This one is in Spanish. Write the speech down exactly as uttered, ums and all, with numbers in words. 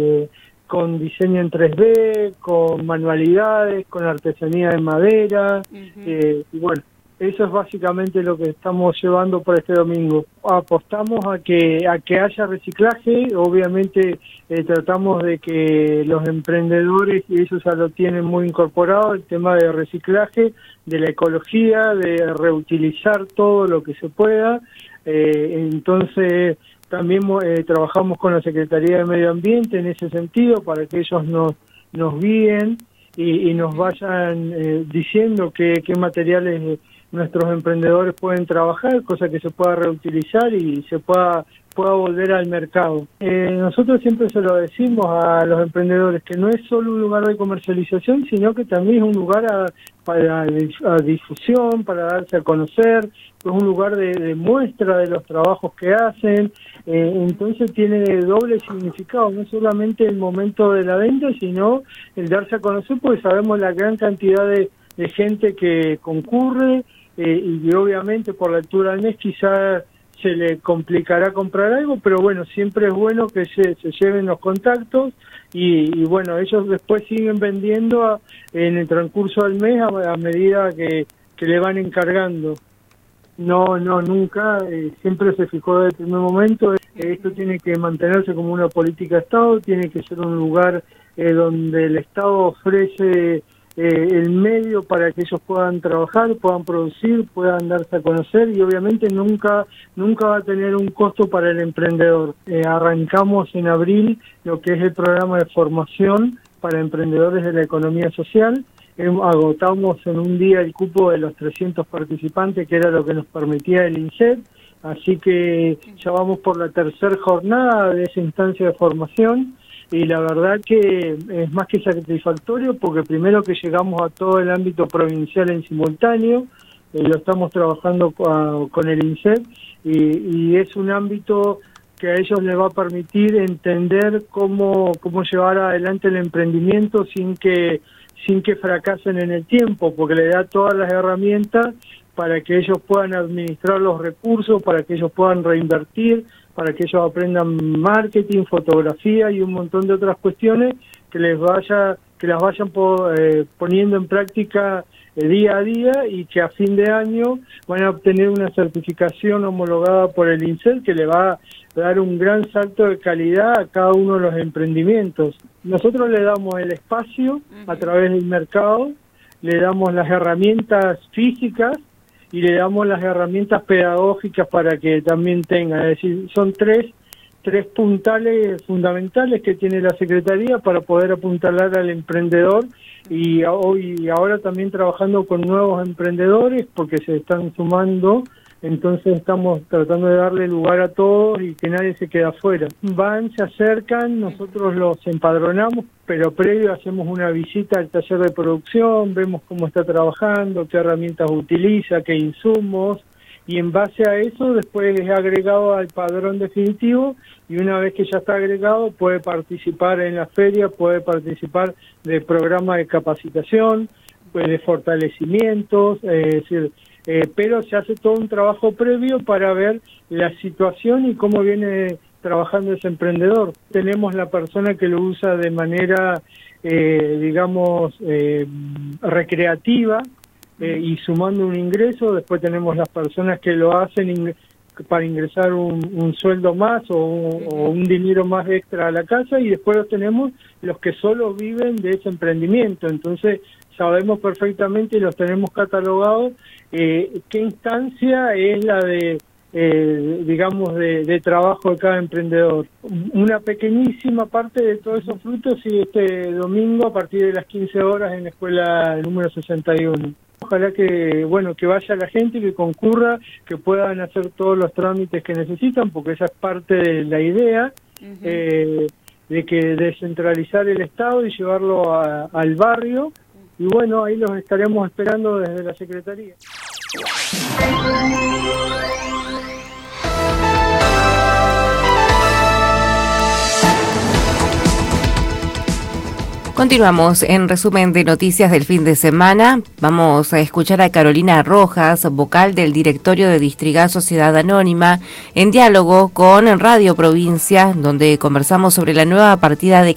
con diseño en tres D, con manualidades, con artesanía de madera, uh-huh. eh, y bueno, eso es básicamente lo que estamos llevando por este domingo. Apostamos a que a que haya reciclaje, obviamente eh, tratamos de que los emprendedores, y ellos ya lo tienen muy incorporado, el tema de reciclaje, de la ecología, de reutilizar todo lo que se pueda. Eh, entonces también eh, trabajamos con la Secretaría de Medio Ambiente en ese sentido para que ellos nos, nos guíen y, y nos vayan eh, diciendo qué, qué materiales eh, nuestros emprendedores pueden trabajar, cosa que se pueda reutilizar y se pueda pueda volver al mercado. Eh, nosotros siempre se lo decimos a los emprendedores que no es solo un lugar de comercialización, sino que también es un lugar a, para a difusión, para darse a conocer, es un lugar de, de muestra de los trabajos que hacen, eh, entonces tiene doble significado, no solamente el momento de la venta, sino el darse a conocer, porque sabemos la gran cantidad de, de gente que concurre, eh, y obviamente por la altura del mes quizás se le complicará comprar algo, pero bueno, siempre es bueno que se, se lleven los contactos y, y bueno, ellos después siguen vendiendo a, en el transcurso del mes a, a medida que, que le van encargando. No, no, nunca, eh, siempre se fijó desde el primer momento, eh, esto tiene que mantenerse como una política de Estado, tiene que ser un lugar eh, donde el Estado ofrece Eh, el medio para que ellos puedan trabajar, puedan producir, puedan darse a conocer y obviamente nunca nunca va a tener un costo para el emprendedor. Eh, arrancamos en abril lo que es el programa de formación para emprendedores de la economía social. Eh, agotamos en un día el cupo de los trescientos participantes, que era lo que nos permitía el INSEP, así que ya vamos por la tercera jornada de esa instancia de formación. Y la verdad que es más que satisfactorio porque primero que llegamos a todo el ámbito provincial en simultáneo, eh, lo estamos trabajando con, con el INSEP y, y es un ámbito que a ellos les va a permitir entender cómo, cómo llevar adelante el emprendimiento sin que, sin que fracasen en el tiempo, porque le da todas las herramientas para que ellos puedan administrar los recursos, para que ellos puedan reinvertir, para que ellos aprendan marketing, fotografía y un montón de otras cuestiones que les vaya, que las vayan po, eh, poniendo en práctica eh, día a día y que a fin de año van a obtener una certificación homologada por el INSEP que le va a dar un gran salto de calidad a cada uno de los emprendimientos. Nosotros le damos el espacio a través del mercado, le damos las herramientas físicas y le damos las herramientas pedagógicas para que también tengan. Es decir, son tres, tres puntales fundamentales que tiene la Secretaría para poder apuntalar al emprendedor y hoy ahora también trabajando con nuevos emprendedores porque se están sumando, entonces estamos tratando de darle lugar a todos y que nadie se quede afuera. Van, se acercan, nosotros los empadronamos, pero previo hacemos una visita al taller de producción, vemos cómo está trabajando, qué herramientas utiliza, qué insumos, y en base a eso después es agregado al padrón definitivo y una vez que ya está agregado puede participar en la feria, puede participar del programa de capacitación, pues de fortalecimientos, eh, es decir, eh, pero se hace todo un trabajo previo para ver la situación y cómo viene trabajando ese emprendedor. Tenemos la persona que lo usa de manera, eh, digamos, eh, recreativa eh, y sumando un ingreso. Después tenemos las personas que lo hacen ing- para ingresar un, un sueldo más o un, o un dinero más extra a la casa y después tenemos los que solo viven de ese emprendimiento. Entonces sabemos perfectamente y los tenemos catalogados eh, qué instancia es la de Eh, digamos, de, de trabajo de cada emprendedor. Una pequeñísima parte de todos esos frutos sigue este domingo a partir de las quince horas en la escuela número sesenta y uno. Ojalá que, bueno, que vaya la gente, que concurra, que puedan hacer todos los trámites que necesitan, porque esa es parte de la idea, uh-huh. eh, de que descentralizar el Estado y llevarlo a, al barrio. Y bueno, ahí los estaremos esperando desde la Secretaría. Continuamos en resumen de noticias del fin de semana. Vamos a escuchar a Carolina Rojas, vocal del directorio de Distrigal Sociedad Anónima, en diálogo con Radio Provincia, donde conversamos sobre la nueva partida de